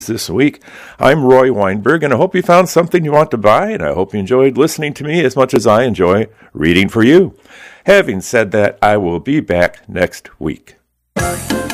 this week. I'm Roy Weinberg, and I hope you found something you want to buy, and I hope you enjoyed listening to me as much as I enjoy reading for you. Having said that, I will be back next week.